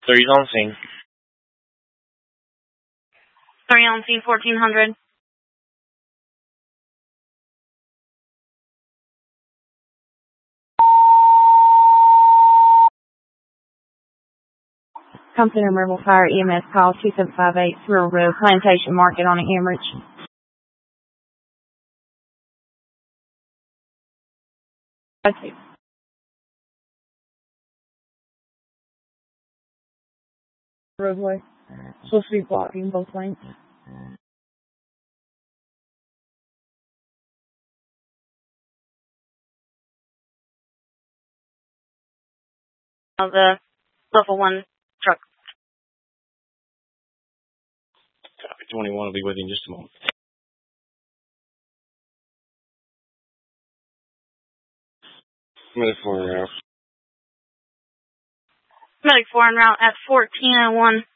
Three's on scene. 3 on scene, 1400. Compton and Rebel Fire EMS call 2758 Thrill Road, Plantation Market on Emmerich. Okay. Roadway. Supposed to be blocking both lanes. The level 1 truck. Copy 21 will be with you in just a moment. Medic 4 en route. Medic 4 en route at 1401.